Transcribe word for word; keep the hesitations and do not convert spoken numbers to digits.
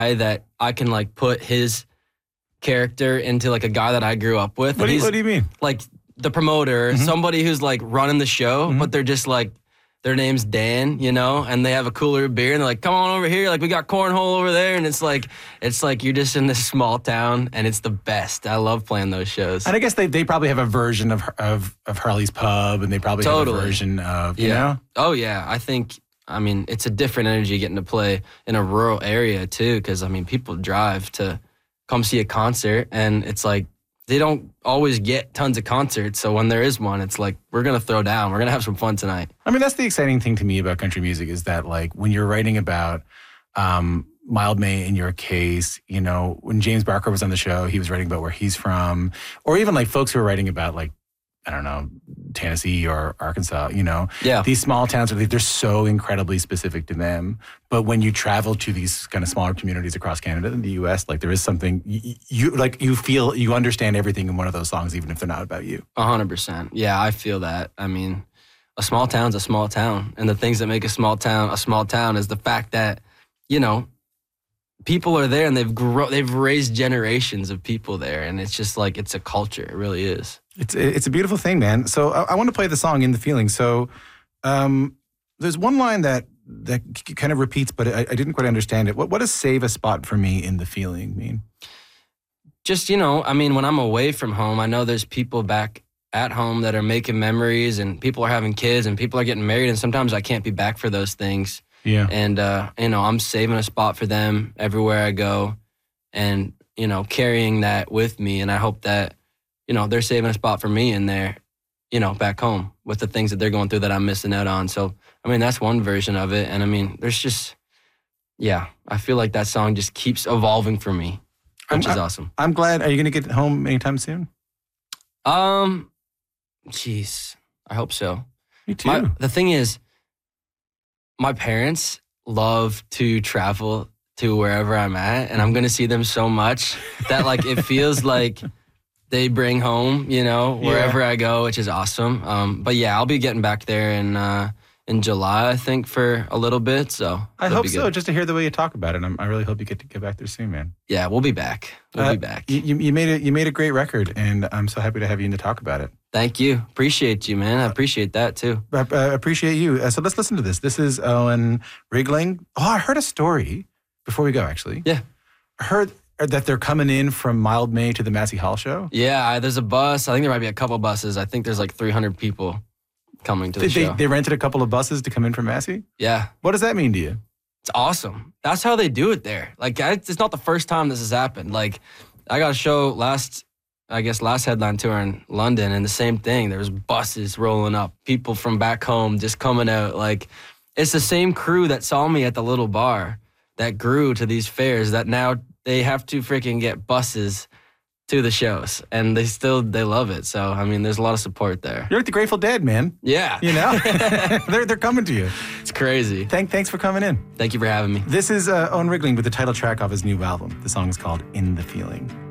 guy that I can like put his character into like a guy that I grew up with. What do you, He's, what do you mean? Like the promoter, Mm-hmm. somebody who's like running the show, Mm-hmm. but they're just like, their name's Dan, you know, and they have a cooler of beer and they're like, come on over here. Like we got cornhole over there. And it's like, it's like you're just in this small town and it's the best. I love playing those shows. And I guess they, they probably have a version of of of Harley's Pub, and they probably Totally. have a version of, you Yeah. know? Oh, yeah. I think, I mean, it's a different energy getting to play in a rural area, too, because, I mean, people drive to come see a concert, and it's like they don't always get tons of concerts. So when there is one, it's like, we're going to throw down. We're going to have some fun tonight. I mean, that's the exciting thing to me about country music is that, like, when you're writing about um, Mildmay in your case, you know, when James Barker was on the show, he was writing about where he's from, or even, like, folks who are writing about, like, I don't know, Tennessee or Arkansas, you know. Yeah. These small towns, they're so incredibly specific to them. But when you travel to these kind of smaller communities across Canada and the U S, like there is something, you, you like you feel, you understand everything in one of those songs, even if they're not about you. A hundred percent. Yeah, I feel that. I mean, a small town's a small town. And the things that make a small town a small town is the fact that, you know, people are there and they've grown, they've raised generations of people there. And it's just like, it's a culture. It really is. It's it's a beautiful thing, man. So I, I want to play the song In the Feeling. So um, there's one line that that k- kind of repeats, but I, I didn't quite understand it. What what does save a spot for me in the feeling mean? Just, you know, I mean, when I'm away from home, I know there's people back at home that are making memories and people are having kids and people are getting married. And sometimes I can't be back for those things. Yeah. And, uh, you know, I'm saving a spot for them everywhere I go and, you know, carrying that with me. And I hope that, you know, they're saving a spot for me in there, you know, back home with the things that they're going through that I'm missing out on. So, I mean, that's one version of it. And I mean, there's just, yeah, I feel like that song just keeps evolving for me, which I'm, is awesome. I'm glad. Are you going to get home anytime soon? Um, jeez, I hope so. Me too. My, the thing is, my parents love to travel to wherever I'm at, and I'm going to see them so much that, like, it feels like they bring home, you know, wherever Yeah. I go, which is awesome. Um, but yeah, I'll be getting back there in uh, in July, I think, for a little bit. So I it'll hope be so, good. just to hear the way you talk about it. I'm, I really hope you get to get back there soon, man. Yeah, we'll be back. We'll Uh, be back. You, you you made a you made a great record, and I'm so happy to have you in to talk about it. Thank you. Appreciate you, man. I appreciate that too. I uh, appreciate you. Uh, so let's listen to this. This is Owen Rigling. Oh, I heard a story before we go. Actually, Yeah. I heard that they're coming in from Mildmay to the Massey Hall show. Yeah, I- there's a bus. I think there might be a couple buses. I think there's like three hundred people coming to the They, they, show. they rented a couple of buses to come in from Massey. Yeah. What does that mean to you? It's awesome. That's how they do it there. Like, I, it's not the first time this has happened. Like, I got a show last, I guess, last headline tour in London, and the same thing. There was buses rolling up, people from back home just coming out. Like, it's the same crew that saw me at the little bar that grew to these fairs that now they have to freaking get buses to the shows, and they still, they love it. So, I mean, there's a lot of support there. You're like the Grateful Dead, man. Yeah. You know, they're they're coming to you. It's crazy. Thank thanks for coming in. Thank you for having me. This is uh, Owen Rigling with the title track off his new album. The song is called In the Feeling.